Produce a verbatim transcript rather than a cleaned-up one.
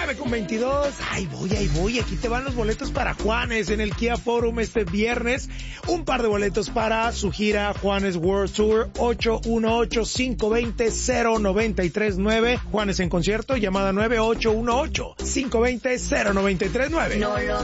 nueve con veintidós. Ay, voy, ahí voy. Aquí te van los boletos para Juanes en el Kia Forum este viernes. Un par de boletos para su gira Juanes World Tour. ocho uno ocho, cinco dos cero, cero nueve tres nueve. Juanes en concierto, llamada nueve ocho uno ocho, cinco dos cero, cero nueve tres nueve. No lo